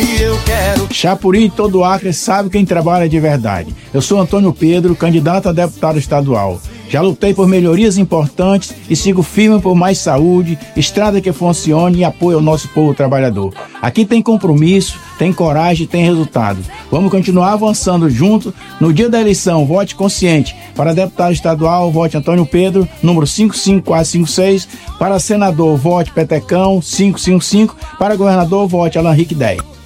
eu quero. Chapuri e todo o Acre sabe quem trabalha de verdade. Eu sou Antônio Pedro, candidato a deputado estadual. Já lutei por melhorias importantes e sigo firme por mais saúde, estrada que funcione e apoio ao nosso povo trabalhador. Aqui tem compromisso, tem coragem, tem resultado. Vamos continuar avançando juntos. No dia da eleição, vote consciente. Para deputado estadual, vote Antônio Pedro, número 55456. Para senador, vote Petecão, 555. Para governador, vote Alan Henrique 10.